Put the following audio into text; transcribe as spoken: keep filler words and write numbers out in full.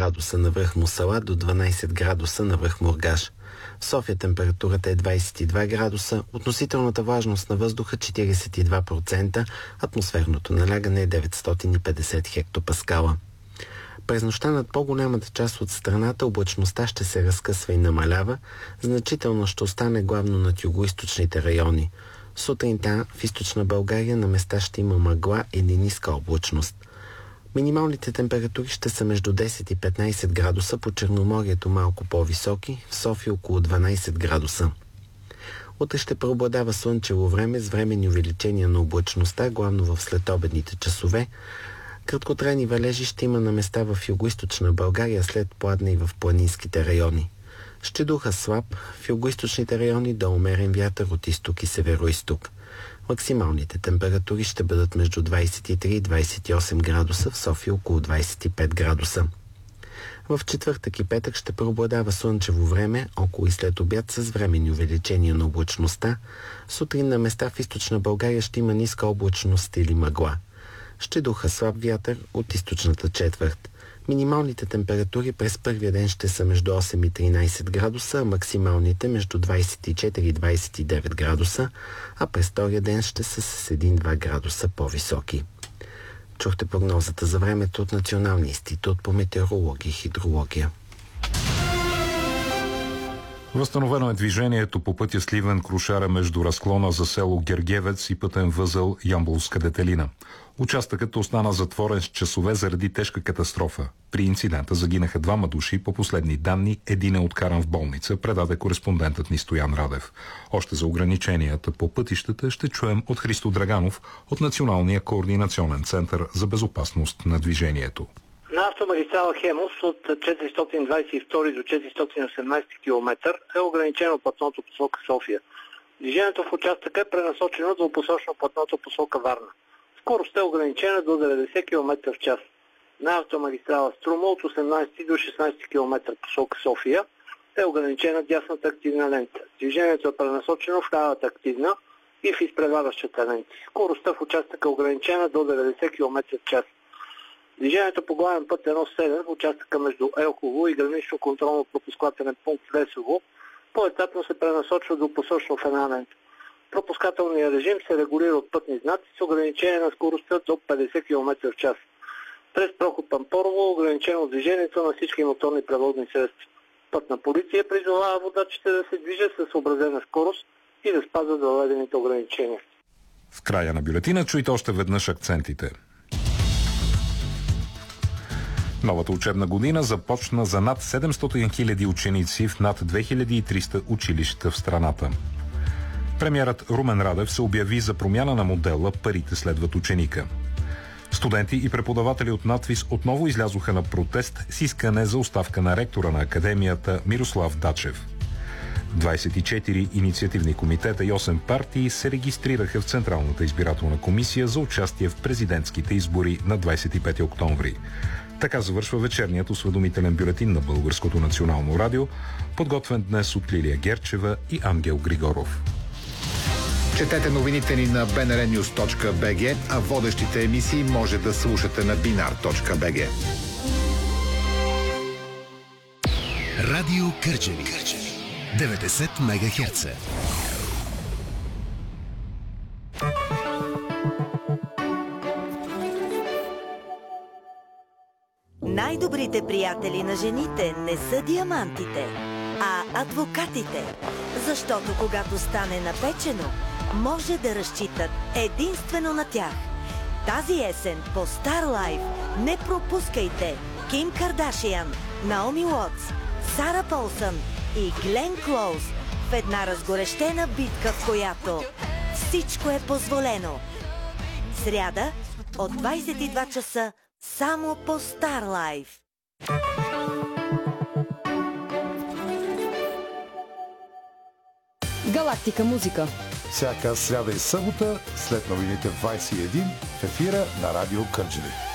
градуса навръх Мусала до дванайсет градуса навръх Мургаш. В София температурата е двайсет и два градуса, относителната влажност на въздуха четирийсет и два процента, атмосферното налягане е деветстотин и петдесет хектопаскала. През нощта над по-голямата част от страната облачността ще се разкъсва и намалява, значително ще остане главно над югоизточните райони. Сутринта в източна България на места ще има мъгла или ниска облачност. Минималните температури ще са между десет и петнайсет градуса, по Черноморието малко по-високи, в София около дванайсет градуса. Утре ще преобладава слънчево време с временни увеличения на облачността, главно в следобедните часове. Краткотрайни валежи ще има на места в югоизточна България, след пладне и в планинските райони. Ще духа слаб, в югоизточните райони до умерен вятър от изток и североизток. Максималните температури ще бъдат между двайсет и три и двайсет и осем градуса, в София около двайсет и пет градуса. В четвъртък и петък ще преобладава слънчево време, около и след обяд с временни увеличения на облачността. Сутрин на места в източна България ще има ниска облачност или мъгла. Ще духа слаб вятър от източната четвърт. Минималните температури през първия ден ще са между осем и тринайсет градуса, а максималните между двайсет и четири и двайсет и девет градуса, а през втория ден ще са с един-два градуса по-високи. Чухте прогнозата за времето от Националния институт по метеорология и хидрология. Възстановено е движението по пътя Сливен-Крушара между разклона за село Гергевец и пътен възел Ямболска детелина. Участъкът остана затворен с часове заради тежка катастрофа. При инцидента загинаха двама души, по последни данни един е откаран в болница, предаде кореспондентът ни Стоян Радев. Още за ограниченията по пътищата ще чуем от Христо Драганов от Националния координационен център за безопасност на движението. На автомагистрала Хемус от четиристотин двайсет и втори до четиристотин и осемнайсети километър е ограничено платното посока София. Движението в участъка е пренасочено до посочно платното посока Варна. Скорост е ограничена до деветдесет километра в час. На автомагистрала Струма от осемнайсети до шестнайсети километър посока София е ограничена дясната активна лента. Движението е пренасочено в лявата активна и в изпреварващата лента. Скоростта в участъка е ограничена до деветдесет километра в час. Движението по главен път едно седем в участъка между Елхово и гранично контролно-пропускателен пункт Лесово по-етапно се пренасочва до посочно в една лента. Пропускателният режим се регулира от пътни знаци с ограничение на скоростта до петдесет километра в час. През проход Пампорово ограничено движението на всички моторни превозни средства. Пътна полиция призовава водачите да се движат със съобразена скорост и да спазват въведените ограничения. В края на бюлетина чуйте още веднъж акцентите. Новата учебна година започна за над седемстотин хиляди ученици в над две хиляди и триста училища в страната. Премиерът Румен Радев се обяви за промяна на модела «Парите следват ученика». Студенти и преподаватели от надвис отново излязоха на протест с искане за оставка на ректора на академията Мирослав Дачев. двайсет и четири инициативни комитета и осем партии се регистрираха в Централната избирателна комисия за участие в президентските избори на двайсет и пети октомври. Така завършва вечерният осведомителен бюлетин на Българското национално радио, подготвен днес от Лилия Герчева и Ангел Григоров. Четете новините ни на би ен ар нюз точка би джи, а водещите емисии може да слушате на бинар точка би джи. Радио Кърджали. деветдесет мегахерца. Най-добрите приятели на жените не са диамантите, а адвокатите. Защото когато стане напечено, може да разчитат единствено на тях. Тази есен по Star Life не пропускайте Ким Кардашиан, Наоми Уотс, Сара Полсън и Глен Клоуз в една разгорещена битка, в която всичко е позволено. Сряда от двайсет и два часа само по Star Life. Галактика музика. Всяка сряда и събота след новините в двайсет и един в ефира на Радио Кърджали.